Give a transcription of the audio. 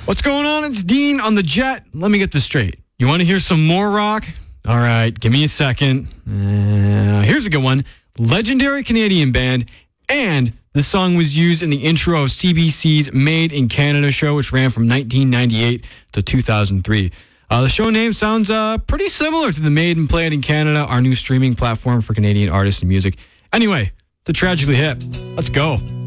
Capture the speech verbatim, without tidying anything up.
What's going on? It's Dean on the Jet. Let me get this straight. You want to hear some more rock? All right, give me a second. Uh, here's a good one. Legendary Canadian band, and the song was used in the intro of C B C's Made in Canada show, which ran from nineteen ninety-eight to two thousand three. Uh, the show name sounds uh, pretty similar to the Made and Played in Canada, our new streaming platform for Canadian artists and music. Anyway, it's a Tragically Hip. Let's go.